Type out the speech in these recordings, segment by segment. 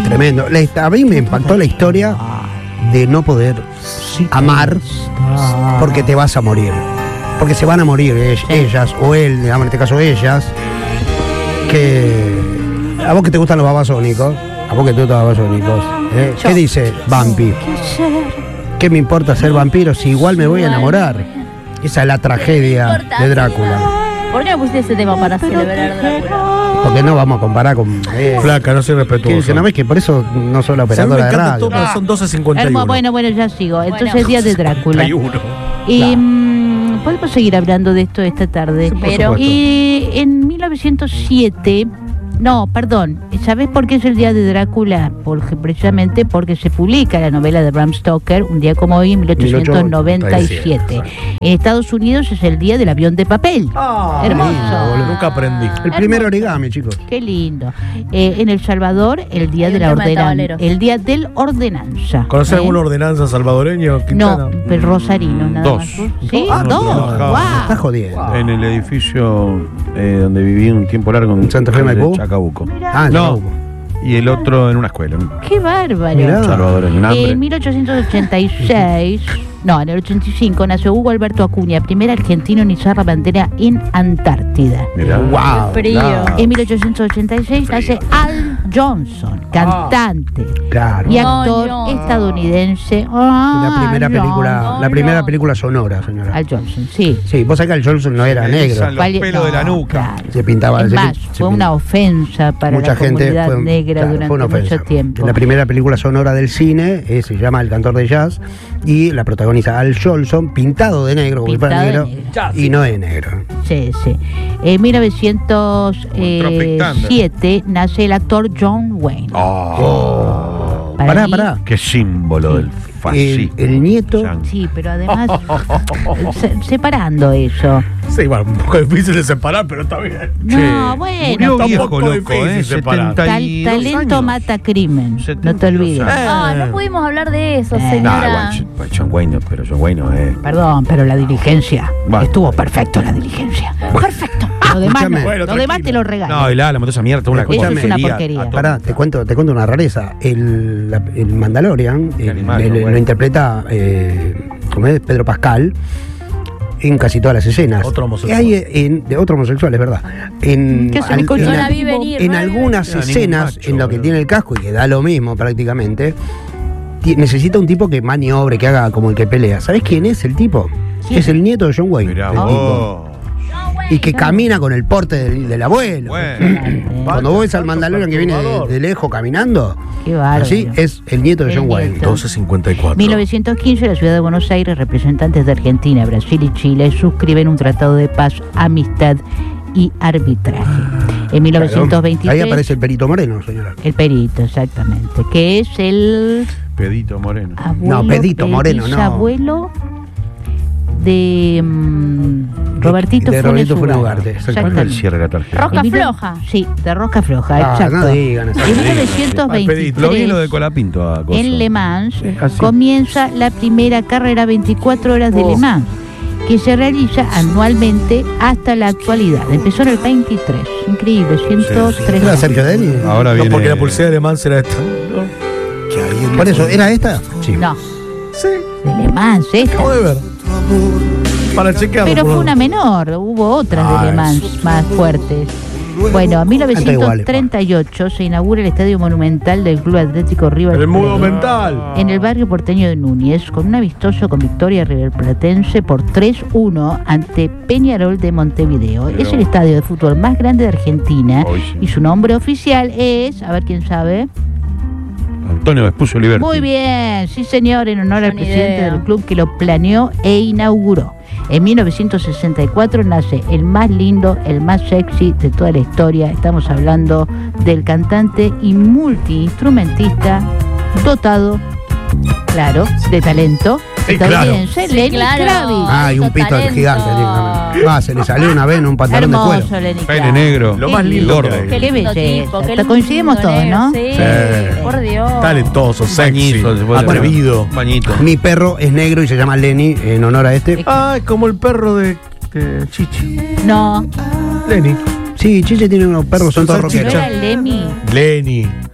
Es tremendo. A mí me impactó la historia de no poder amar porque te vas a morir. Porque se van a morir ellas o él, digamos, en este caso ellas. Que a vos que te gustan los babasónicos, ¿qué dice Vampi? ¿Qué me importa ser vampiro si igual me voy a enamorar? Esa es la tragedia de Drácula. ¿Por qué no pusiste ese tema para celebrar Drácula? Porque no vamos a comparar con... Flaca, no soy respetuoso. ¿No ves que por eso no soy la operadora de radio? Son 12:51. Bueno, ya sigo. Entonces el día de Drácula. 51. Y podemos seguir hablando de esto esta tarde. Sí, pero en 1907... No, perdón. ¿Sabés por qué es el día de Drácula? Precisamente porque se publica la novela de Bram Stoker, un día como hoy, en 1897. En Estados Unidos es el día del avión de papel. Hermoso. Nunca aprendí. El primer origami, chicos. Qué lindo. En El Salvador, el día de la ordenanza. El día del ordenanza. ¿Conoces algún ordenanza salvadoreño, Quintana? No, el rosarino, nada Dos. más. ¿Sí? Dos. Wow. Estás jodiendo. En el edificio donde viví un tiempo largo en Santa Fe de Maipú. Chacabuco. No. Y el otro en una escuela. Qué bárbaro. Mirá. Salvador en hambre. En 1886, en el 85, nació Hugo Alberto Acuña, primer argentino en izar la bandera en Antártida. Mirá. Wow. Frío. En 1886 nace Al Johnson, cantante Claro. y actor estadounidense. La primera película sonora, señora. Al Johnson, sí. Sí, vos sabés que Al Johnson no era negro. Los pelos de la nuca. Claro. Se pintaba. Es más, fue una ofensa para mucha la gente comunidad negra durante fue una ofensa. mucho tiempo. La primera película sonora del cine se llama El cantor de jazz y la protagoniza Al Jolson, pintado de negro, como si fuera negro, y no es negro. Sí. En 1907 nace el actor John Wayne. Pará. Qué símbolo del fascismo. El nieto. Sí, pero además separando eso. Sí, bueno, un poco difícil de separar, pero está bien. No, bueno. Murió viejo, tampoco loco, difícil separar. Talento mata crimen. 72 No te olvides. años. No pudimos hablar de eso, No, señora. igual, John Wayne, pero John Wayne no es. Perdón, pero la diligencia. Bueno. Estuvo perfecto la diligencia. Perfecto. Lo demás, escúchame. no. Bueno, Lo demás te lo regalo. No, y la moto esa mierda, una Eso es una porquería. Pará, te cuento una rareza. El Mandalorian lo interpreta ¿cómo es? Pedro Pascal en casi todas las escenas. Otro homosexual. De otro homosexual, es verdad. En No la vi venir, en ¿no? algunas Era ningún escenas macho, en lo que boludo. tiene el casco y que da lo mismo prácticamente, necesita un tipo que maniobre, que haga como el que pelea. ¿Sabés quién es el tipo? ¿Quién? Es el nieto de John Wayne. Mirá el tipo. vos. Y que camina con el porte del abuelo. Bueno. Cuando vos ves al Mandalorian que viene de lejos caminando, Qué bárbaro. así es el nieto de El John Wayne. nieto. 12:54. 1915, la ciudad de Buenos Aires, representantes de Argentina, Brasil y Chile suscriben un tratado de paz, amistad y arbitraje. En 1923... Ahí aparece el Perito Moreno, señora. El perito, exactamente. Que es el Pedito Moreno. abuelo, No, Pedito Moreno, no. abuelo de Robertito de Robertito Funes Funes Ugarte. Ugarte, exactamente. ¿Cuál es el cierre de la tarjeta? Rosca En mil- floja. Sí, de rosca floja, Ah, exacto. no digan eso. En 1923, Lo vi en lo de Colapinto a Coso. en Le Mans, así. comienza la primera carrera 24 horas de Le Mans, que se realiza anualmente hasta la actualidad. Empezó en el 23. Increíble, 103 ¿Era Sergio Denis? Ahora No, viene. porque la pulsera de Man será esta. Por eso, ¿era esta? Sí. No, Sí, de Le Mans, esta. acabo de ver. Para chequearlo. Pero por fue lo una menor, hubo otras de Le Mans más fuertes. Bueno, en 1938 se inaugura el Estadio Monumental del Club Atlético River El mudo Plate, mental. en el barrio porteño de Núñez, con un amistoso con victoria riverplatense por 3-1 ante Peñarol de Montevideo. Es el estadio de fútbol más grande de Argentina Hoy sí. y su nombre oficial es, a ver quién sabe. Antonio Vespucio Liberti. Muy bien, sí señor, en honor al Ni presidente idea. del club que lo planeó e inauguró. En 1964 nace el más lindo, el más sexy de toda la historia. Estamos hablando del cantante y multiinstrumentista dotado, claro, de talento. Sí, estadounidense, Sí, Lenny claro. Kravitz. Ah, y un pito Talento. gigante. Se le salió una vez en un pantalón de Hermoso, cuero. Lenny Pene Kravitz. negro. Lo Qué más lindo gordo. que hay. Qué lindo belleza. tipo, qué Te coincidimos lindo, todos, ¿no? Sí. Sí. Por Dios. Talentoso, sexy, Bañito, se puede atrevido. poner. Bañito. Mi perro es negro y se llama Lenny en honor a este. Ah, es como el perro de Chichi. No, Lenny. Sí, Chiche tiene unos perros, son todos Salchicha. ¿no rockeros. era Lemmy? Lenny.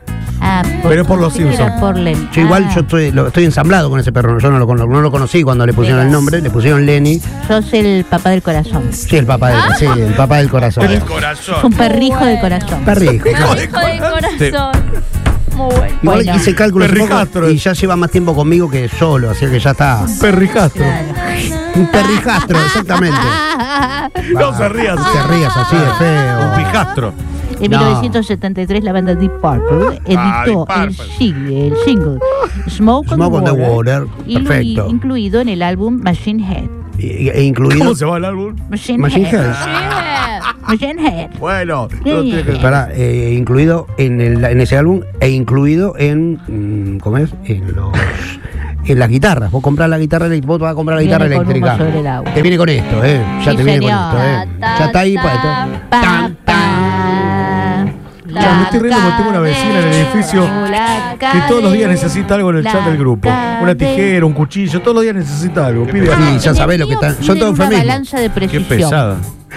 Ah, Pero por los pensé que era Simpsons. por Lenny. Yo igual yo estoy ensamblado con ese perro. Yo no lo conocí cuando le pusieron el nombre. Le pusieron Lenny. Sos el papá del corazón. Sí, el papá del corazón. Es un perrijo de corazón. Perrijo. Hijo de corazón. Muy bueno. Igual Bueno. hice cálculo hace poco Perrijastro. y ya lleva más tiempo conmigo que solo, así que ya está. Perrijastro. Un perrijastro, exactamente. No se rías. No te rías así de Un feo. pijastro. En No. 1973 la banda Deep Purple editó Deep el Purple. single Smoke on Smoke on the the Water, Water, perfecto. incluido en el álbum Machine Head. E incluido. ¿Cómo se va el álbum? Machine Machine Head. Head. Machine Head. Bueno, Sí. no tiene que- Pará, incluido en ese álbum e incluido en. ¿Cómo es? En las guitarras. Vos comprás la guitarra eléctrica, vos vas a comprar la Viene guitarra con humo eléctrica. sobre el agua. Te viene con esto, Ya Sí, te viene con señor. esto, Ya está ahí para esto. Pa, pa. Ya, me estoy riendo porque tengo una vecina en el edificio que todos los días necesita algo en el chat del grupo. Una tijera, un cuchillo, todos los días necesita algo. Pide algo. Sí, ya sabés lo que están. Son todos una eufemismos. balanza de Qué precisión. pesada.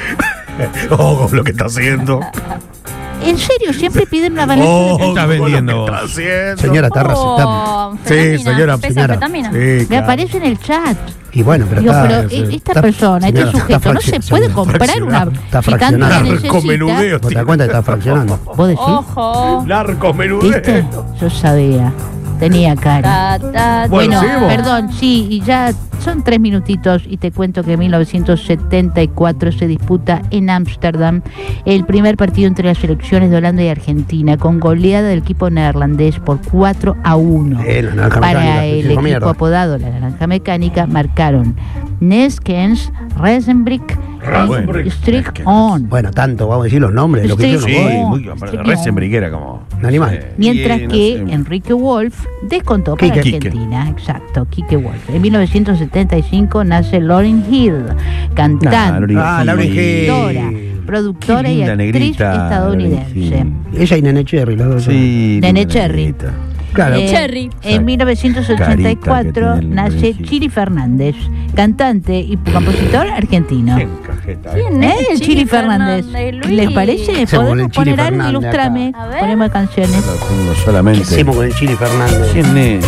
Oh, lo que está haciendo. En serio, siempre piden una balanza Oh, de estás vendiendo lo que vos? está haciendo. Señora, está recetando. Oh, Sí, anfetamina, señora, pesa señora. anfetamina. Sí, Me claro. aparece en el chat. Y bueno, pero Digo, está. pero sí. esta Está- persona, este señora, sujeto, está no se fraccionado, puede comprar una. Está Si tanto fraccionado. la necesita. Narcomenudeo, ¿Vos te das cuenta que está fraccionando? ¿Vos decís? Ojo. Narco ¿Viste? menudeo. Yo sabía. Tenía cara. Bueno, Bueno, ¿seguimos? perdón, sí, y ya son 3 minutitos y te cuento que en 1974 se disputa en Ámsterdam el primer partido entre las selecciones de Holanda y Argentina, con goleada del equipo neerlandés por 4-1. La naranja Para mecánica, el hijo equipo mierda. apodado La Naranja Mecánica marcaron Neskens, Resenbrick Bueno. y Strick On. Bueno, tanto, vamos a decir los nombres, lo que Sí, yo no Sí, puedo. muy Resenbrick era como. Un animal. Mientras Sí, no que sé. Enrique Wolf descontó para Quique. Argentina. Exacto, Quique Wolf. En 1975 nace Lauryn Hill, cantante, Lauryn Hill. escritora, productora y Linda actriz negrita, estadounidense. Lauryn Ella y Nene Cherry, las dos. Sí. Nene linda Cherry. negrita. Claro. Cherry. En 1984 Carita que tiene el nace Lauryn Hill. Chili Fernández, cantante y compositor argentino. ¿Quién es El Chili Fernández. Luis? ¿Les parece? Hacemos con el Podemos Chili poner algo, Fernández ilustrame. acá. A ver. Ponemos canciones. Lo tengo ¿Qué solamente. hacemos con el Chili Fernández? ¿Quién es?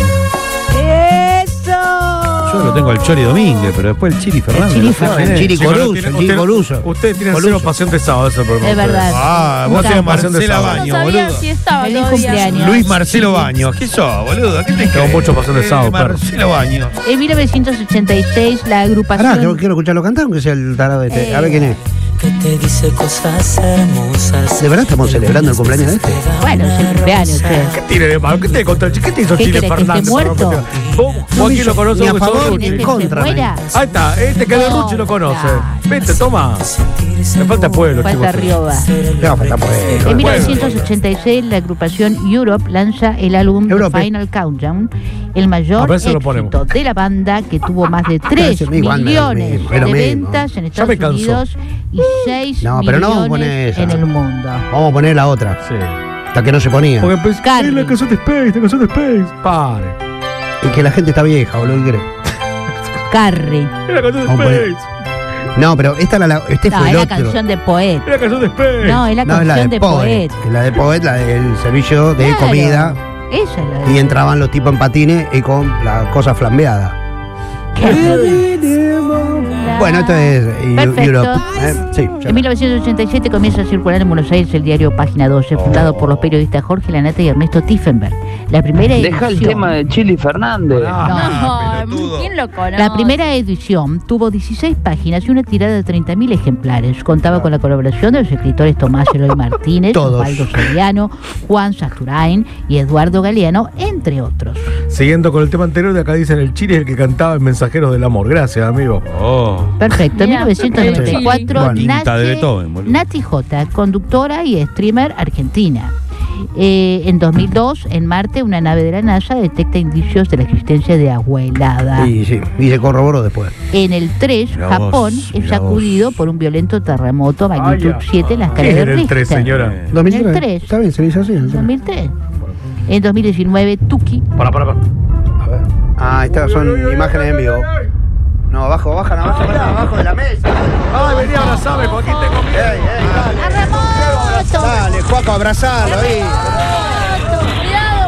Yo lo tengo al Chori Domínguez, pero después el Chili Fernández. Chili no sé Fernández. quién es. Chili Chicos, Coruso, tiene- el Chili usted- Coruso. Ustedes tienen Coruso. cero pasión de sábado, eso por Es verdad. Ah, vos Nunca. tenés pasión de Marcela sábado. No Baño, sabía boludo. si estaba Feliz todavía. cumpleaños. Luis Marcelo Baños. ¿Qué sos, boludo? ¿Qué te Tengo crees? mucho pasión de sábado, perro. Marcelo Baños. En 1986 la Pará, agrupación quiero escucharlo cantar, aunque sea el tarado este. A ver quién es. que te dice cosas hermosas. ¿De verdad estamos celebrando el cumpleaños de este? Bueno, es el cumpleaños, che. ¿Qué tiene de malo? ¿Qué tiene contra el ¿Qué te hizo ¿Qué Chile querés, que esté Fernández? muerto? ¿Vos quién lo conoce? Ni a Vos favor sos ni Ruchi. en ¿Querés que contra, se muera? Ahí está, este que de No, Ruchi lo conoce. claro. Vete, toma. Me falta pueblo, Falta chicos. Rioba. No, falta por ahí. En 1986 la agrupación Europe lanza el álbum The Europe. Final Countdown, el A mayor ver si lo ponemos. éxito de la banda, que tuvo más de 3 Ese mismo, anda, millones es lo de mismo. ventas en Ya Estados me cansó. Unidos y 6 No, pero no vamos a poner millones esa. en el mundo. Vamos a poner la otra, Sí. la que no se ponía. Porque empecé. Carly. La canción de Space, la canción de Space. Pare. Y que la gente está vieja, boludo, ¿qué crees? Carrie. Es la canción de Vamos a poner- Space. No, pero esta este No, fue es el la otro. canción de Poet. Es la canción de Space. No, es la No, es canción de Poet. La de Poet, la del servicio de Claro. comida. Esa es la Y de entraban los tipos en patines y con la cosa flambeada. Bueno, esto es Perfecto. Europe. Sí, ya. En 1987 comienza a circular en Buenos Aires el diario Página 12, fundado por los periodistas Jorge Lanata y Ernesto Tiefenberg. La primera Deja el edición, tema de Chili Fernández. No, ¿quién lo conoce? la primera edición tuvo 16 páginas y una tirada de 30.000 ejemplares. Contaba con la colaboración de los escritores Tomás Eloy Martínez, Todos. Osvaldo Soriano, Juan Sasturain y Eduardo Galeano, entre otros. Siguiendo con el tema anterior, de acá dicen el Chile es el que cantaba en Mensajeros del Amor. Gracias, amigo. Oh. Perfecto, en Mirá, 1994 Bueno. Quinta de nace Beethoven, boludo. Nati J, conductora y streamer argentina. En 2002, en Marte, una nave de la NASA detecta indicios de la existencia de agua helada. Y sí, y se corroboró después. En el 3, Mirá Japón vos, es mirá sacudido vos. por un violento terremoto magnitud 7 en la escala ¿Qué es de en el 3, Richter. señora? En el 2003. 3. Está bien, se dice así. En 2003. En 2019, Tuki. Para. A ver. Ah, estas son imágenes en vivo. No, abajo de la mesa. Ay, venía a abrazarme, porque aquí tengo miedo. Dale, Juaco, abrazalo ahí. Cuidado.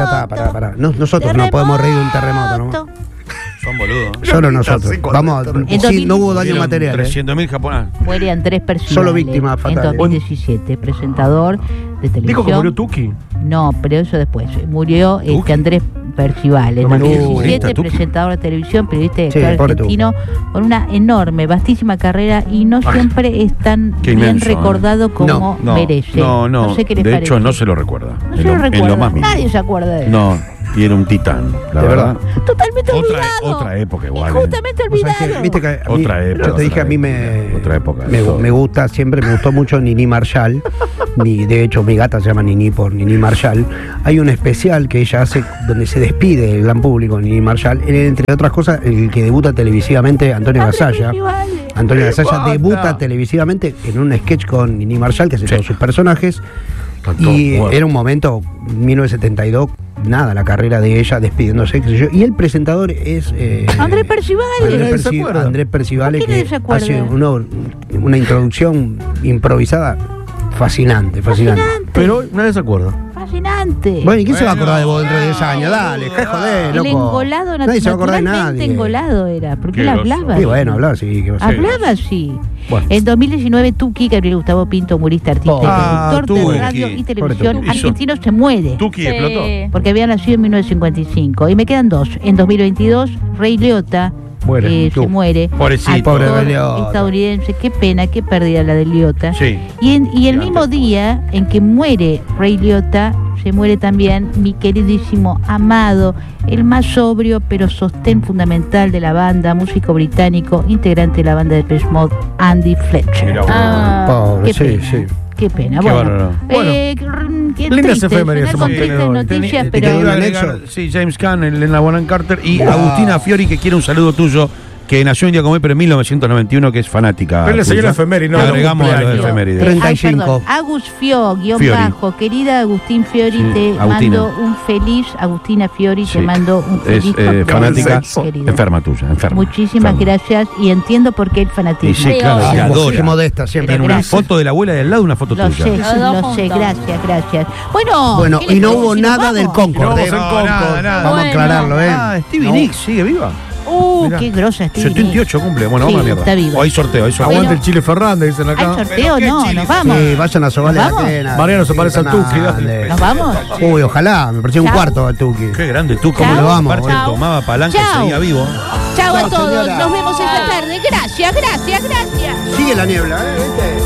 ya está, pará. Nosotros no podemos reír de un terremoto, ¿no? Son boludos. Solo nosotros. Vamos, sí, no hubo daño material. 300.000 japoneses. Muere Andrés Percival. Solo víctimas fatales. En 2017, presentador de televisión. ¿Dijo que murió Tuki? No, pero eso después. Murió Andrés Percival. En No me 2017, Tuki. presentador de televisión, periodista y Sí, actor pobre argentino, con una enorme, vastísima carrera y no siempre es tan qué bien inmenso, recordado como merece. No, sé qué les de parece. hecho no se lo recuerda. No se lo En lo recuerda. más mínimo. Nadie se acuerda de él. No, y era un titán, la De verdad. Totalmente olvidado. Otra época igual. Justamente Vos sabés olvidado. que, viste que a mí, Otra época, yo te dije, otra a mí época, otra época, todo. me gusta, siempre me gustó mucho Nini Marshall. De hecho, mi gata se llama Nini por Nini Marshall. Hay un especial que ella hace donde se despide el gran público, Nini Marshall. Entre otras cosas, el que debuta televisivamente, Antonio Gasalla. Antonio Gasalla debuta televisivamente en un sketch con Nini Marshall, que hace todos sus personajes. Y era un momento, 1972, nada, la carrera de ella despidiéndose, qué sé yo. Y el presentador es Andrés Percival. Andrés Percival, ¿Por qué nadie se que acuerda? hace una introducción improvisada fascinante. Pero nadie se acuerda. Fascinante. Bueno, ¿y quién se va a acordar de vos dentro de 10 años? Dale, qué joder, El loco. engolado Nadie se va a acordar de naturalmente nadie. engolado era, porque Qué él groso. hablaba. Sí, bueno, hablar, sí. ¿qué va a ser? Hablaba así. Bueno. En 2019, Tuki, Gabriel Gustavo Pinto, humorista, artista y productor de Tuki. radio y televisión Pobre Tuki. argentino, se muere. Tuki explotó. Porque había nacido en 1955. Y me quedan dos. En 2022, Ray Liotta Muere. se muere. Pobrecito. Pobre Actor Ray Liotta. estadounidense. Qué pena, qué pérdida la de Liotta. Sí. Y el Grande. mismo día en que muere Ray Liotta, se muere también mi queridísimo, amado, el más sobrio pero sostén fundamental de la banda, músico británico, integrante de la banda de Depeche Mode, Andy Fletcher. Mirá vos. Pobre, Qué sí, pena. sí. Qué pena. Qué bárbaro. Qué Lindas triste, efemérides suena con hemos tristes tenido. noticias, Te pero iba a Agregar, anexo. sí, James Caan, Elena Bonham Carter y Agustina Fiori, que quiere un saludo tuyo, que nació un día como hoy, pero en 1991, que es fanática. Pero le siguió tuya. la efeméride, no, Le no agregamos a los cumpleaños. efemérides. 35. Agus Fio, guión Fiori. bajo. Querida Agustín Fiori, Sí, te Agustina. mando un feliz, Agustina Fiori, Sí. te mando un Es feliz cumpleaños, fanática, querida. enferma tuya, enferma. Muchísimas Enferma. gracias y entiendo por qué el fanatismo. Y sí, claro, Sí, se adora. Qué modesta siempre. Tiene una Gracias. foto de la abuela y al lado una foto Lo tuya. sé, Los dos lo sé, juntos. gracias. Bueno, ¿qué Y les no parece hubo si nos nada del vamos? Concord. No, vamos en Concord. nada. Vamos a aclararlo, Ah, Stevie No. Nicks sigue viva. Mirá. Qué grosa Stevie 78 cumple. Bueno, Sí, vamos a la está mierda. viva. Hoy sorteo, hoy sorteo. Aguante Bueno. el Chile Fernández, dicen ¿Hay acá. sorteo? qué No, chile, nos vamos. Sí, vayan a sobarle ¿Nos la vamos? pena. Mariano se parece al Tuki, dale. ¿Nos vamos? Uy, ojalá, me parecía un Chao. cuarto al Tuki. Qué grande tú, Chao. cómo lo vamos. Chao. Aparte tomaba palanca y Chao. seguía vivo. Chao a Chao, todos, señora. nos vemos esta tarde. Gracias. Sigue la niebla, ¿eh? ¿Viste?